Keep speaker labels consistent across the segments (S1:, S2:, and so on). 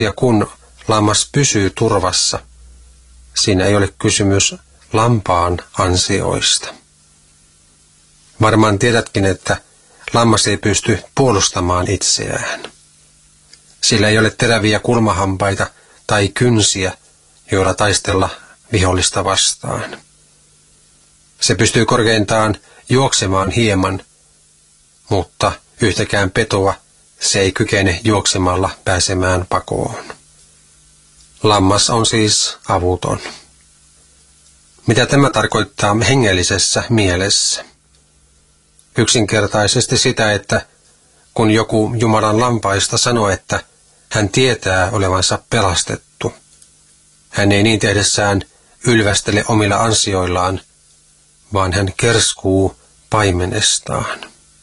S1: Ja kun lammas pysyy turvassa, siinä ei ole kysymys lampaan ansioista. Varmaan tiedätkin, että lammas ei pysty puolustamaan itseään. Sillä ei ole teräviä kulmahampaita tai kynsiä, joilla taistella vihollista vastaan. Se pystyy korkeintaan juoksemaan hieman, mutta yhtäkään petoa se ei kykene juoksemalla pääsemään pakoon. Lammas on siis avuton. Mitä tämä tarkoittaa hengellisessä mielessä? Yksinkertaisesti sitä, että kun joku Jumalan lampaista sanoo, että hän tietää olevansa pelastettu, hän ei niin tehdessään ylvästele omilla ansioillaan, vaan hän kerskuu paimenestaan.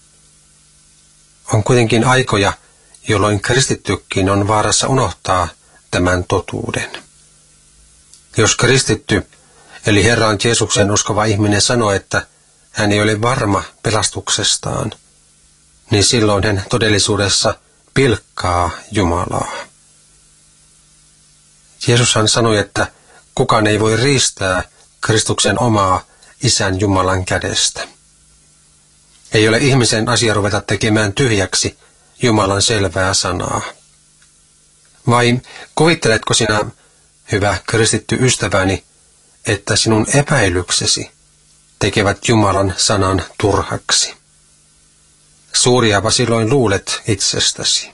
S1: On kuitenkin aikoja, jolloin kristittykin on vaarassa unohtaa tämän totuuden. Jos kristitty, eli Herran Jeesuksen uskova ihminen sanoo, että hän ei ole varma pelastuksestaan, niin silloin hän todellisuudessa pilkkaa Jumalaa. Jeesushan sanoi, että kukaan ei voi riistää Kristuksen omaa Isän Jumalan kädestä. Ei ole ihmisen asia ruveta tekemään tyhjäksi Jumalan selvää sanaa. Vai kuvitteletko sinä, hyvä kristitty ystäväni, että sinun epäilyksesi tekevät Jumalan sanan turhaksi? Suuriapa silloin luulet itsestäsi.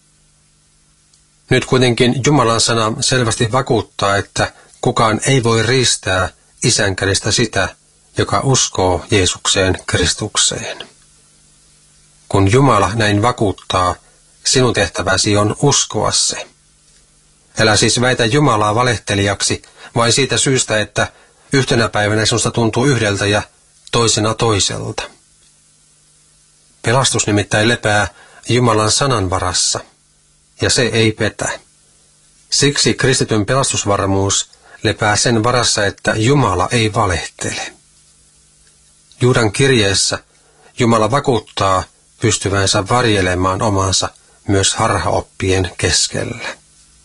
S1: Nyt kuitenkin Jumalan sana selvästi vakuuttaa, että kukaan ei voi riistää Isän kädestä sitä, joka uskoo Jeesukseen Kristukseen. Kun Jumala näin vakuuttaa, sinun tehtäväsi on uskoa se. Älä siis väitä Jumalaa valehtelijaksi vain siitä syystä, että yhtenä päivänä sinusta tuntuu yhdeltä ja toisena toiselta. Pelastus nimittäin lepää Jumalan sanan varassa, ja se ei petä. Siksi kristityn pelastusvarmuus lepää sen varassa, että Jumala ei valehtele. Juudan kirjeessä Jumala vakuuttaa pystyvänsä varjelemaan omansa myös harhaoppien keskellä.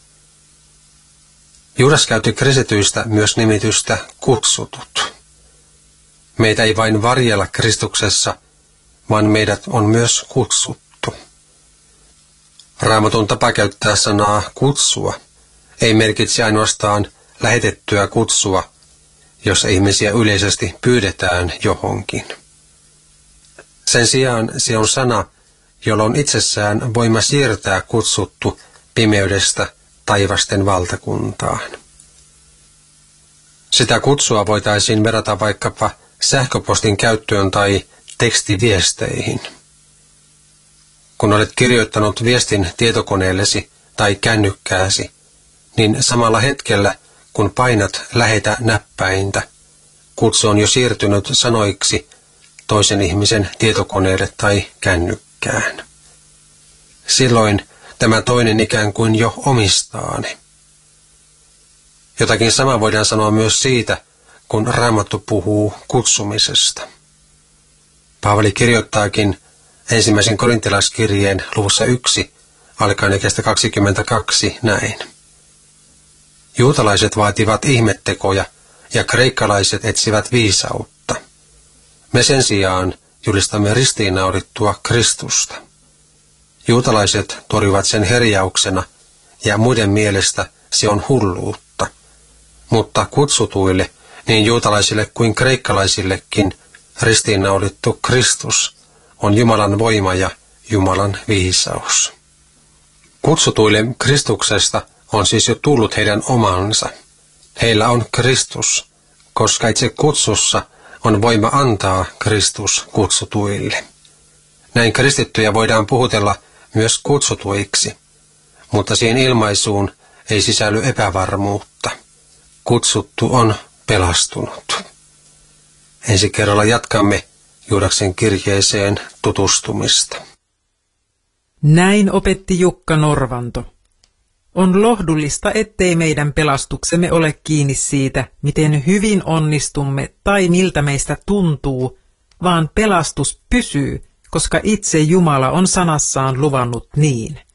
S1: Juudas käytti kristityistä myös nimitystä kutsutut. Meitä ei vain varjella Kristuksessa, vaan meidät on myös kutsuttu. Raamatun tapa käyttää sanaa kutsua ei merkitse ainoastaan lähetettyä kutsua, jos ihmisiä yleisesti pyydetään johonkin. Sen sijaan se on sana, jolla on itsessään voima siirtää kutsuttu pimeydestä taivasten valtakuntaan. Sitä kutsua voitaisiin verrata vaikkapa sähköpostin käyttöön tai tekstiviesteihin. Kun olet kirjoittanut viestin tietokoneellesi tai kännykkääsi, niin samalla hetkellä, kun painat lähetä näppäintä, kutsu on jo siirtynyt sanoiksi toisen ihmisen tietokoneelle tai kännykkään. Silloin tämä toinen ikään kuin jo omistaa ne. Jotakin samaa voidaan sanoa myös siitä, kun Raamattu puhuu kutsumisesta. Paavali kirjoittaakin ensimmäisen korintilaiskirjeen luvussa 1, alkaen jakeesta 22 näin. Juutalaiset vaativat ihmettekoja ja kreikkalaiset etsivät viisautta. Me sen sijaan julistamme ristiinnaulittua Kristusta. Juutalaiset torjuvat sen herjauksena ja muiden mielestä se on hulluutta. Mutta kutsutuille, niin juutalaisille kuin kreikkalaisillekin, ristiinnaulittu Kristus on Jumalan voima ja Jumalan viisaus. Kutsutuille Kristuksesta on siis jo tullut heidän omansa. Heillä on Kristus, koska itse kutsussa on voima antaa Kristus kutsutuille. Näin kristittyjä voidaan puhutella myös kutsutuiksi, mutta siihen ilmaisuun ei sisälly epävarmuutta. Kutsuttu on pelastunut. Ensi kerralla jatkamme Juudaksen kirjeeseen tutustumista.
S2: Näin opetti Jukka Norvanto. On lohdullista, ettei meidän pelastuksemme ole kiinni siitä, miten hyvin onnistumme tai miltä meistä tuntuu, vaan pelastus pysyy, koska itse Jumala on sanassaan luvannut niin.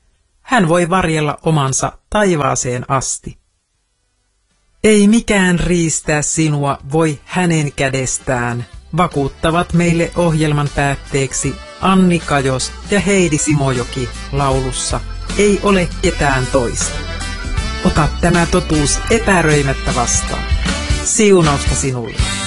S2: hän voi varjella omansa taivaaseen asti. Ei mikään riistää sinua voi hänen kädestään, vakuuttavat meille ohjelman päätteeksi Anni Kajos ja Heidi Simojoki laulussa Ei ole ketään toista. Ota tämä totuus epäröimättä vastaan. Siunausta sinulle.